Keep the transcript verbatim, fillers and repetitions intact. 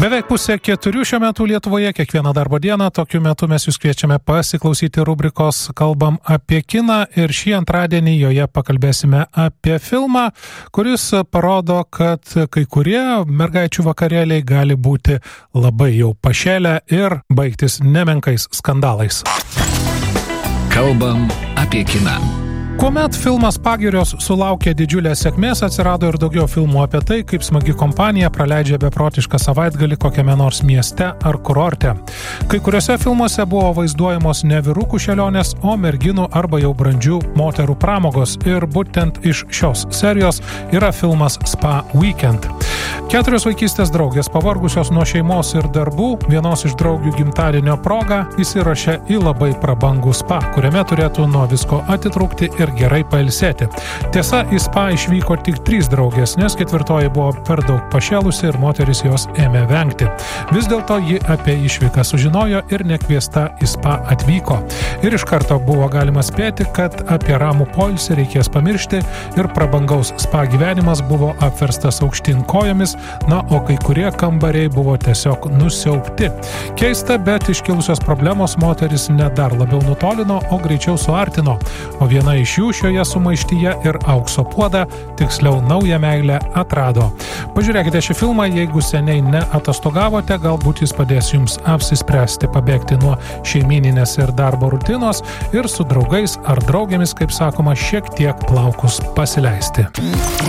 Beveik pusė keturių šiuo metu Lietuvoje, kiekvieną darbo dieną, tokiu metu mes jūs kviečiame pasiklausyti rubrikos Kalbam apie kiną ir šį antradienį joje pakalbėsime apie filmą, kuris parodo, kad kai kurie mergaičių vakarėliai gali būti labai jau pašėlę ir baigtis nemenkais skandalais. Kalbam apie kiną. Kuomet filmas Pagirios sulaukė didžiulės sėkmės, atsirado ir daugiau filmų apie tai, kaip smagi kompanija praleidžia beprotišką savaitgalį kokiame nors mieste ar kurorte. Kai kuriuose filmuose buvo vaizduojamos ne vyrukų šėlionės, o merginų arba jau brandžių moterų pramogos. Ir būtent iš šios serijos yra filmas Spa Weekend. Keturios vaikystės draugės, pavargusios nuo šeimos ir darbų, vienos iš draugių gimtadienio proga įsirašė į labai prabangų spa, kuriame turėtų nuo visko atitrūkti ir gerai pailsėti. Tiesa, į spa išvyko tik trys draugės, nes ketvirtoji buvo per daug pašėlusi ir moteris jos ėmė vengti. Vis dėlto ji apie išvyką sužinojo ir nekviesta į spa atvyko. Ir iš karto buvo galima spėti, kad apie ramų poilsį reikės pamiršti ir prabangaus spa gyvenimas buvo apverstas aukštyn kojomis, na, o kai kurie kambariai buvo tiesiog nusiaubti. Keista, bet iškilusios problemos moteris ne dar labiau nutolino, o greičiau suartino, o viena iš jų šioje sumaištyje ir aukso puodą, tiksliau naują meilę, atrado. Pažiūrėkite šį filmą, jeigu seniai neatostogavote, galbūt jis padės jums apsispręsti pabėgti nuo šeimyninės ir darbo rutinos ir su draugais ar draugėmis, kaip sakoma, šiek tiek plaukus pasileisti.